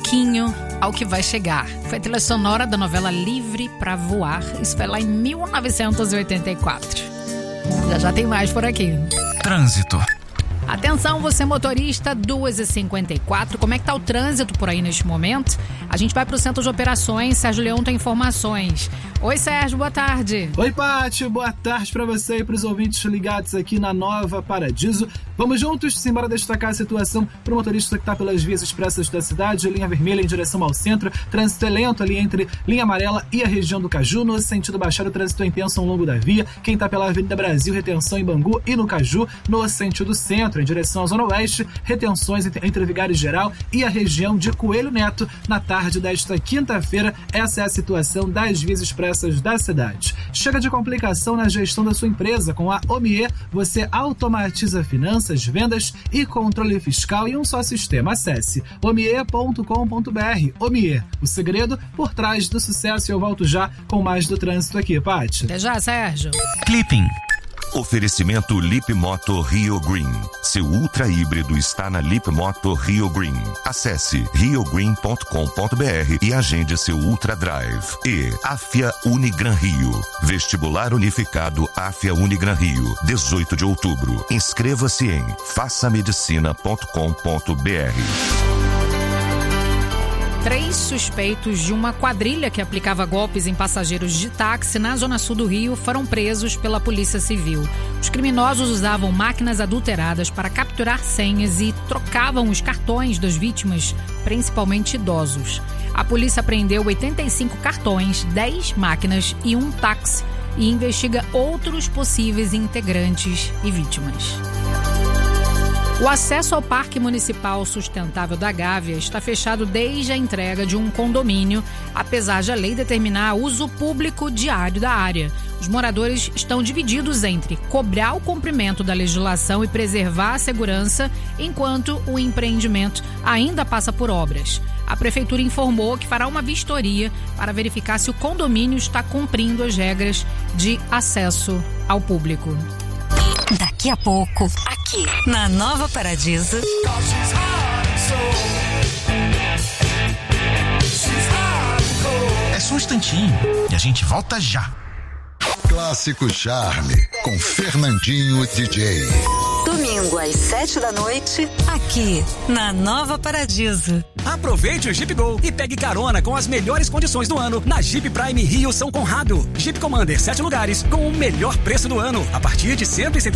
pouquinho ao que vai chegar. Foi a trilha sonora da novela Livre pra Voar. Isso foi lá em 1984. Já tem mais por aqui. Trânsito. Atenção, você motorista, 2h54. Como é que tá o trânsito por aí neste momento? A gente vai pro Centro de Operações. Sérgio Leão tem informações. Oi, Sérgio, boa tarde. Oi, Pátio, boa tarde para você e para os ouvintes ligados aqui na Nova Paradiso. Vamos juntos, simbora destacar a situação para o motorista que está pelas vias expressas da cidade, linha vermelha em direção ao centro, trânsito é lento ali entre linha amarela e a região do Caju, no sentido Baixada, o trânsito é intenso ao longo da via, quem está pela Avenida Brasil, retenção em Bangu e no Caju, no sentido centro, em direção à Zona Oeste, retenções entre Vigário Geral e a região de Coelho Neto, na tarde desta quinta-feira. Essa é a situação das vias expressas da cidade. Chega de complicação na gestão da sua empresa. Com a Omie, você automatiza finanças, vendas e controle fiscal em um só sistema. Acesse omie.com.br. Omie, o segredo por trás do sucesso. E eu volto já com mais do trânsito aqui, Paty. Até já, Sérgio. Clipping. Oferecimento Lip Moto Rio Green. Seu ultra híbrido está na Lip Moto Rio Green. Acesse riogreen.com.br e agende seu Ultra Drive. E Afia Unigran Rio. Vestibular Unificado Afia Unigran Rio. 18 de outubro. Inscreva-se em façamedicina.com.br. 3 suspeitos de uma quadrilha que aplicava golpes em passageiros de táxi na zona sul do Rio foram presos pela Polícia Civil. Os criminosos usavam máquinas adulteradas para capturar senhas e trocavam os cartões das vítimas, principalmente idosos. A polícia apreendeu 85 cartões, 10 máquinas e um táxi e investiga outros possíveis integrantes e vítimas. O acesso ao Parque Municipal Sustentável da Gávea está fechado desde a entrega de um condomínio, apesar de a lei determinar uso público diário da área. Os moradores estão divididos entre cobrar o cumprimento da legislação e preservar a segurança, enquanto o empreendimento ainda passa por obras. A Prefeitura informou que fará uma vistoria para verificar se o condomínio está cumprindo as regras de acesso ao público. Daqui a pouco, aqui na Nova Paradiso. É só um instantinho e a gente volta já. Clássico Charme, com Fernandinho DJ. Domingo às 7 da noite, aqui na Nova Paradiso. Aproveite o Jeep Go e pegue carona com as melhores condições do ano na Jeep Prime Rio São Conrado. Jeep Commander 7 lugares com o melhor preço do ano a partir de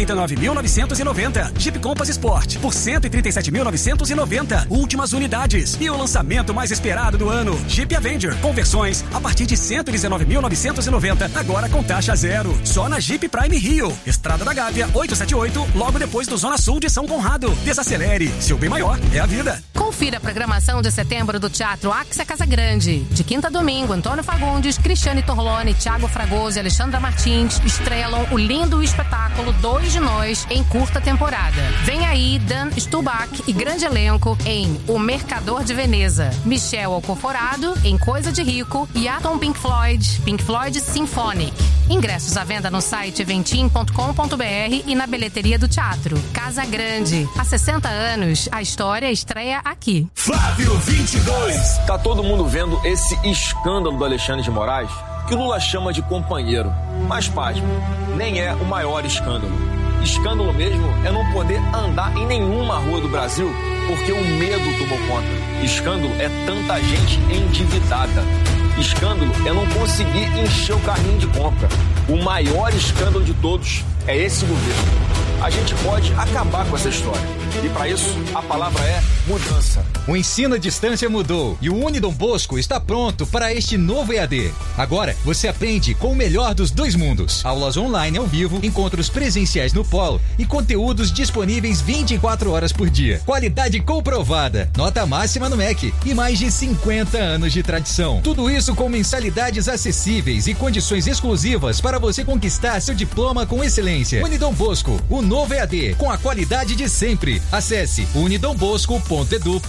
179.990. Jeep Compass Sport por 137.990. Últimas unidades. E o lançamento mais esperado do ano, Jeep Avenger, conversões a partir de 119.990, agora com taxa zero. Só na Jeep Prime Rio. Estrada da Gávea 878, logo depois do Zona Sul de São Conrado. Desacelere, seu bem maior é a vida. Confira a programação de setembro do Teatro Axia Casa Grande. De quinta a domingo, Antônio Fagundes, Cristiane Torlone, Thiago Fragoso e Alexandra Martins estrelam o lindo espetáculo Dois de Nós em curta temporada. Vem aí Dan Stubach e grande elenco em O Mercador de Veneza, Michel Alcoforado em Coisa de Rico e Atom Pink Floyd Symphonic. Ingressos à venda no site eventim.com.br e na bilheteria do teatro. Casa Grande. Há 60 anos, a história estreia aqui. Flávio 22. Tá todo mundo vendo esse escândalo do Alexandre de Moraes, que o Lula chama de companheiro. Mas, pasme, nem é o maior escândalo. Escândalo mesmo é não poder andar em nenhuma rua do Brasil porque o medo tomou conta. Escândalo é tanta gente endividada. Escândalo é não conseguir encher o carrinho de compra. O maior escândalo de todos é esse governo. A gente pode acabar com essa história. E para isso, a palavra é mudança. O ensino à distância mudou e o Unidom Bosco está pronto para este novo EAD. Agora, você aprende com o melhor dos dois mundos. Aulas online ao vivo, encontros presenciais no polo e conteúdos disponíveis 24 horas por dia. Qualidade comprovada, nota máxima no MEC e mais de 50 anos de tradição. Tudo isso com mensalidades acessíveis e condições exclusivas para você conquistar seu diploma com excelência. Unidom Bosco, o novo EAD, com a qualidade de sempre. Acesse unidombosco.edu.br.